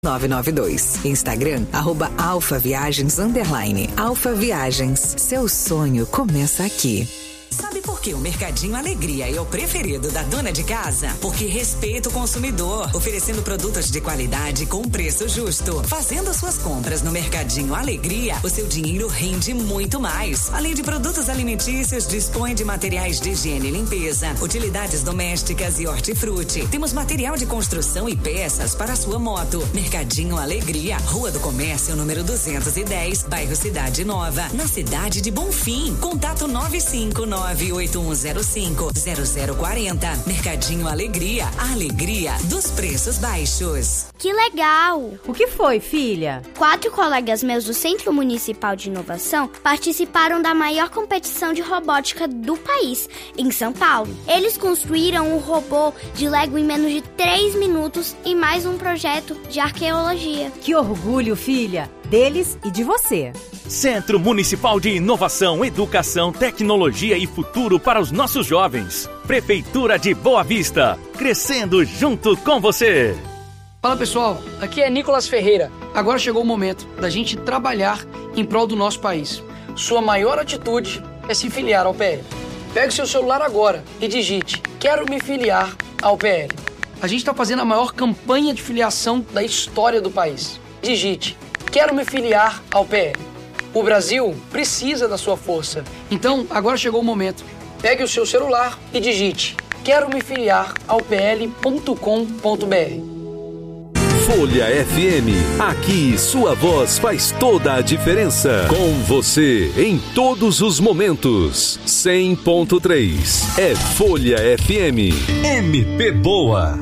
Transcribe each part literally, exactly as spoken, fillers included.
nove nove dois. Instagram, arroba Alfa Viagens, underline. Alfa Viagens, seu sonho começa aqui. Sabe por que o Mercadinho Alegria é o preferido da dona de casa? Porque respeita o consumidor, oferecendo produtos de qualidade com preço justo. Fazendo suas compras no Mercadinho Alegria, o seu dinheiro rende muito mais. Além de produtos alimentícios, dispõe de materiais de higiene e limpeza, utilidades domésticas e hortifruti. Temos material de construção e peças para a sua moto. Mercadinho Alegria, Rua do Comércio, número duzentos e dez, bairro Cidade Nova, na cidade de Bonfim. Contato nove cinco nove oito um zero cinco zero zero quatro zero. Mercadinho Alegria, a alegria dos preços baixos. Que legal! O que foi, filha? Quatro colegas meus do Centro Municipal de Inovação participaram da maior competição de robótica do país, em São Paulo. Eles construíram um robô de Lego em menos de três minutos e mais um projeto de arqueologia. Que orgulho, filha, deles e de você. Centro Municipal de Inovação, Educação, Tecnologia e Futuro para os nossos jovens. Prefeitura de Boa Vista, crescendo junto com você. Fala pessoal, aqui é Nicolas Ferreira. Agora chegou o momento da gente trabalhar em prol do nosso país. Sua maior atitude é se filiar ao P L. Pegue o seu celular agora e digite: quero me filiar ao P L. A gente está fazendo a maior campanha de filiação da história do país. Digite: quero me filiar ao P L. O Brasil precisa da sua força. Então, agora chegou o momento. Pegue o seu celular e digite: quero me filiar ao p l ponto com ponto b r. Folha F M, aqui sua voz faz toda a diferença. Com você em todos os momentos. cem ponto três é Folha F M. M P Boa.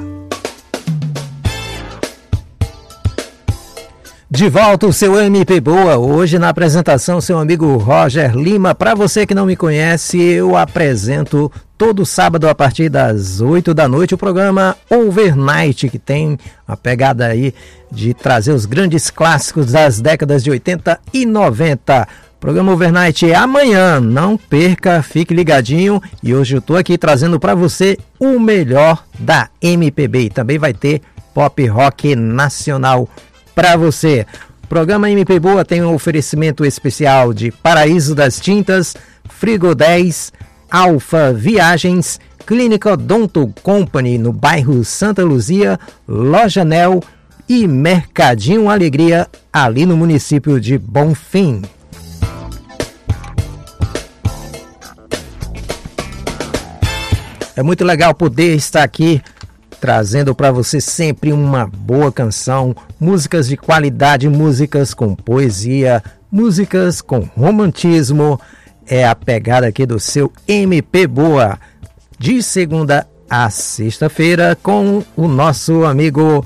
De volta o seu M P Boa, hoje na apresentação seu amigo Roger Lima. Para você que não me conhece, eu apresento todo sábado a partir das oito da noite o programa Overnight, que tem uma pegada aí de trazer os grandes clássicos das décadas de oitenta e noventa. O programa Overnight é amanhã, não perca, fique ligadinho. E hoje eu tô aqui trazendo para você o melhor da M P B. E também vai ter pop rock nacional para você. O programa M P Boa tem um oferecimento especial de Paraíso das Tintas, Frigo dez, Alfa Viagens, Clínica Odonto Company no bairro Santa Luzia, Loja Nel e Mercadinho Alegria ali no município de Bonfim. É muito legal poder estar aqui trazendo para você sempre uma boa canção, músicas de qualidade, músicas com poesia, músicas com romantismo. É a pegada aqui do seu M P Boa, de segunda a sexta-feira, com o nosso amigo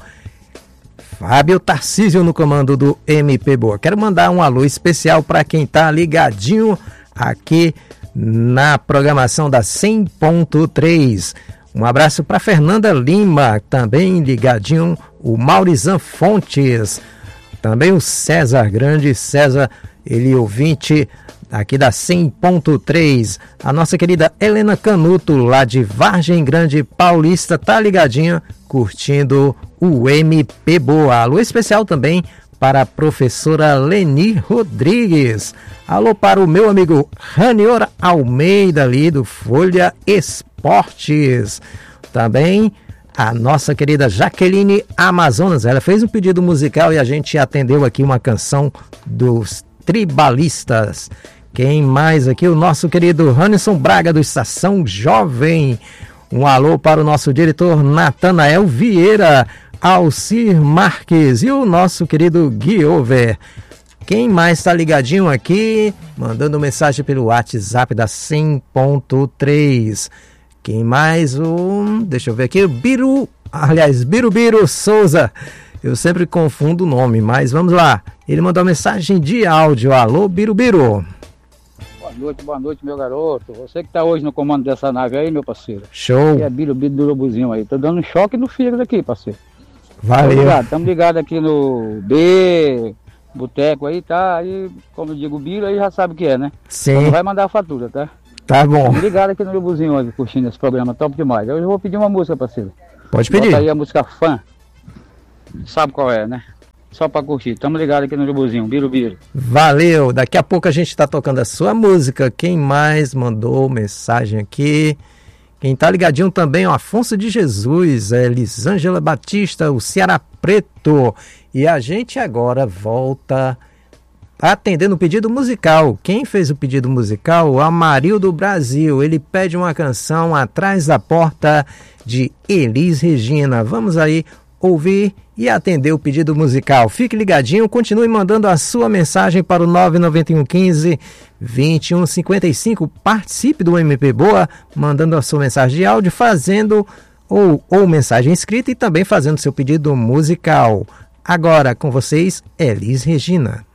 Fábio Tarcísio no comando do M P Boa. Quero mandar um alô especial para quem está ligadinho aqui na programação da cem ponto três. Um abraço para Fernanda Lima, também ligadinho, o Maurizan Fontes, também o César Grande, César, ele ouvinte aqui da cem ponto três, a nossa querida Helena Canuto, lá de Vargem Grande Paulista, tá ligadinha, curtindo o M P Boa. Alô especial também para a professora Leni Rodrigues. Alô para o meu amigo Ranior Almeida ali do Folha Esportes. Também a nossa querida Jaqueline Amazonas. Ela fez um pedido musical e a gente atendeu aqui uma canção dos Tribalistas. Quem mais aqui? O nosso querido Ranison Braga do Estação Jovem. Um alô para o nosso diretor Natanael Vieira, Alcir Marques e o nosso querido Guiover. Quem mais está ligadinho aqui? Mandando mensagem pelo WhatsApp da cem ponto três. Quem mais? Um, deixa eu ver aqui. Biru, aliás, Birubiru Souza. Eu sempre confundo o nome, mas vamos lá. Ele mandou uma mensagem de áudio. Alô, Birubiru. Boa noite, boa noite, meu garoto. Você que está hoje no comando dessa nave aí, meu parceiro. Show. E é Birubiru do Lobuzinho aí. Tô dando um choque no fígado aqui, parceiro. Valeu. Estamos ligados aqui no B, Boteco aí, tá? Aí, como eu digo, o Biro aí já sabe o que é, né? Sim. Então vai mandar a fatura, tá? Tá bom. Estamos ligados aqui no Lobuzinho hoje, curtindo esse programa top demais. Hoje eu vou pedir uma música, parceiro. Pode pedir. Bota aí a música Fã. Sabe qual é, né? só pra curtir. Tamo ligado aqui no Urubuzinho, Birubiru. Valeu, daqui a pouco a gente tá tocando a sua música. Quem mais mandou mensagem aqui? Quem tá ligadinho também é o Afonso de Jesus, é Elisângela Batista, o Ceará Preto. E a gente agora volta atendendo o pedido musical. Quem fez o pedido musical? O Amarildo Brasil. Ele pede uma canção Atrás da Porta de Elis Regina. Vamos aí ouvir e atender o pedido musical. Fique ligadinho, continue mandando a sua mensagem para o nove nove um um cinco, dois um cinco cinco. Participe do M P Boa, mandando a sua mensagem de áudio, fazendo ou, ou mensagem escrita e também fazendo seu pedido musical. Agora com vocês, Elis Regina.